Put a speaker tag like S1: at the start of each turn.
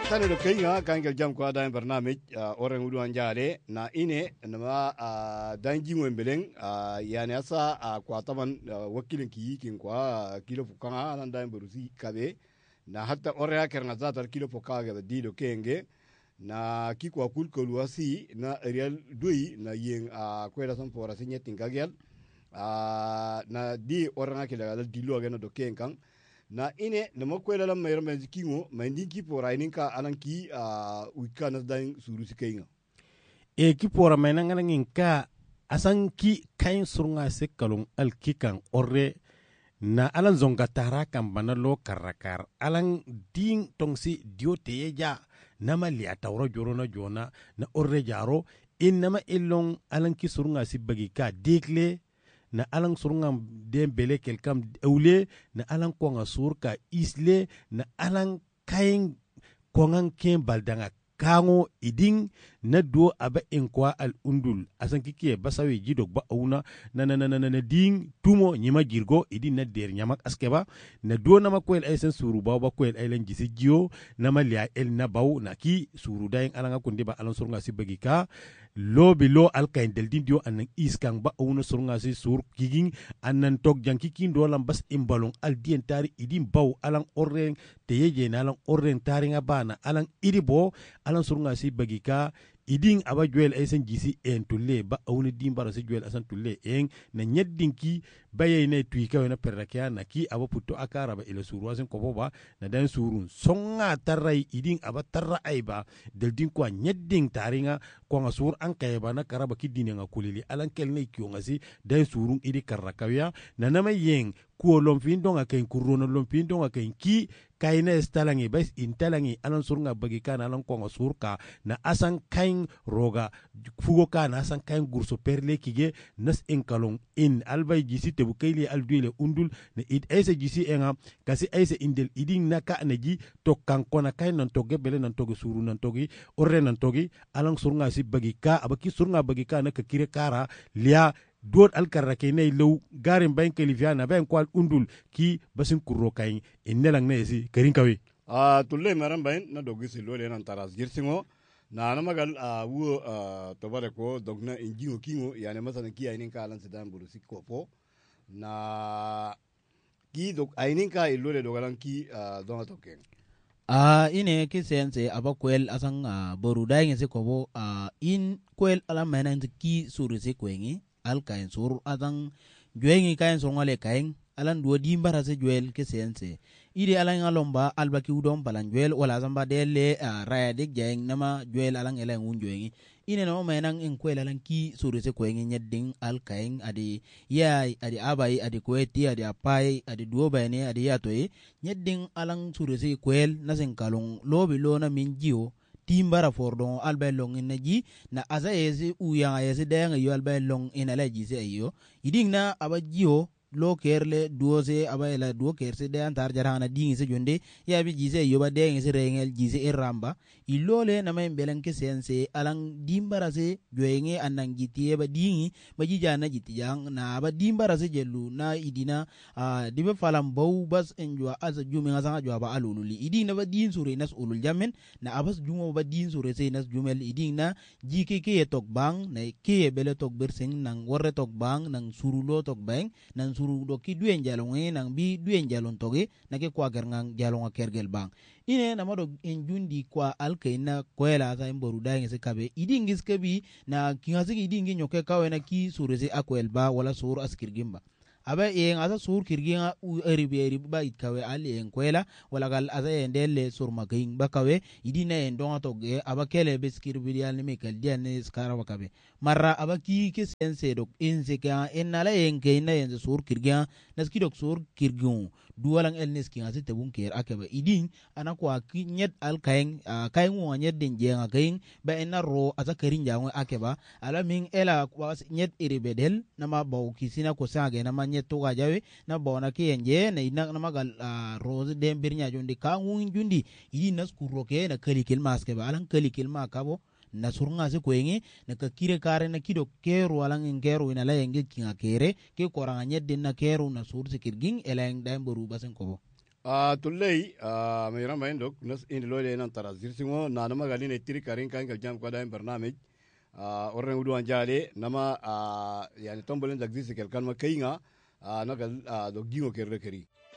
S1: tane do kayga kangel jam ko da barnamij oren wudu anjale na ine nama danji wembeleng yani asa kwa taman wakilin ki yikin kwa kilo fukanga nan da berusi kabe na hatta ore aker na zatar kilo fukaga da dido kenge na ki kwa kul kolwasi na real doi na yen kwela san fora sinyetin kagel na di ore akela dal dilo ga na do kenkan na ine na makwela la mayar mai zikingo mai dinki pora ininka alanki wika na dan suru sikenga
S2: ki pora mai nan ngin ka asan ki kain surunga se kalon alkikan orre na alan zonga tara kan banalo karakar alan din tongsi diote ya nama li atawro joro na jona na orre jaro inama illong alan ki surunga si bagi ka dekle na alang surungam den bele kelkam eule na alang konga surka isle na alang kain kongan ken baldanga kango iding na do aba enkwa al undul asan kikie basawe jidok ba auna na ding tumo nyima girgo idin na der nyamak askeba na do na makwel aysen suru ba kwel aylen jisi gio na malia el na baw na ki suru dayen alanga kundi ba alan surunga sibagika lobi lo alkain del dindio anan iskang ba auna surunga si sur kiging anan tok janki kindo lam bas imbalong al dientari idin baw alang orren teyeje na alang orren taringa bana alang idibo alan surunga si bagika iding aba juel aysen jisi en tulle ba awni dimbara si juel asan tulle en na nyeddin ki baye ne tuika na perrakia na ki aba putto akara ba ila suru asen koboba na dan surun songa tarrai iding aba tarra aiba del din ko nyeddin taringa ko nga sur an kayba na karaba kidine nga kulili alan kel ne ki ngasi dan surun idi karrakawya na nama yeng ko lomfin donga ken kurono lomfin donga ken ki kayna estalangi bas intalangi alan surunga bagi kana alan ko nga surka na asan kain roga fugo kana asan kain gurso perle kige nas enkalong in albay jisi tebu kayli alduile undul na id ayse jisi enga kasi ayse indel iding naka naji to kankona kain nan toge bele nan toge suru nan togi orre nan togi alan surunga si bagi ka abaki surunga bagi ka na ka kire kara lia dot alkarrake ne lew garin bayin kalifiana bayin kwal undul ki basin kurro kayin innelang ne si karin kawe
S1: tulle maran bayin na dogi si lole nan taras girsingo na magal wo tobare ko dogna injingo kingo yani masalan ki ayinin ka alan sedan buru sikopo na ki dog ayinin ka ilole dogalan ki donga token
S3: ine ki sense aba kwel asan boru dayin se kobo in kwel ala manan ki suru se kwengi al kain sur adan juengi kain sur ngale kain alan duo dimbara se juel ke sense ide alan alomba albaki udom balan juel wala zamba dele raya dik jeng nama juel alan elen un juengi ine no menan en kwel alan ki sur se kwengi nyedding al kain adi ya adi abai adi kweti adi apai adi duo bayne adi yatoy nyedding alan sur se kwel nasen kalong lobi lona minjio timbara fordon albelong inaji na asa yesi uyanga yesi danga yo albelong inala jise ayo iding na abajio lo kerle duose abayla duo kerse de antar jarana dingi se jonde ya bi jise yo ba dengi se rengel jise iramba ilole na may belan ke sense alang dimbara se joyenge anang gitie ba dingi ba jijana jitijang na ba dimbara se jelu na idina dibe falam baw bas enjwa asa jumi ngasa jwa ba alululi idina ba din sure nas ulul jamen na abas jumo ba din sure se nas jumel idina jike ke tok bang na ke bele tok berseng nang worre tok bang nang surulo tok bang nang suru do ki duen jalong nang bi duen jalon toge na ke kwa gerngang jalong kergel bang ine na mado enjundi kwa alkaina kwela sa imboru daing se kabe idingis kabi na kingasigi idingi nyoke kawe na ki surese akwel ba wala sur askirgimba aba en asa sur kirginga u eribe ba itkawe ali en kwela wala gal asa endele sur magain bakawe idina en donga toge aba kele beskir bidial ne mekal diane skara wakabe marra aba ki ke sense dok ense ka enala en keina en sur kirginga naski dok sur kirgun duwalang el neski ngase tabun ker akaba idin ana kwa ki nyet al kaeng kaeng wo nyet den jenga kaeng ba enaro asa karin jango akeba ala min ela kwa nyet iribedel nama baw kisina ko sage nama nyet to ga jawe na bona ki enje na ina nama gal rose dem birnya jondi kangun jundi idin nas kuroke na kalikil maske ba alan kalikil ma kabo na surunga se kwenye na kakire kare na kido keru alang ngeru ina la yenge kinga kere ke koranga nyedde na keru na sur se kirging eleng daim boru basen kobo
S1: tullei mai rama indok nas indi lole nan tara zirsingo na nama gali ne tiri karin kan jam kwada in barnamij orren wudu anjale nama yani tombolen da gisi kel kan ma kayinga nagal do gingo kerre keri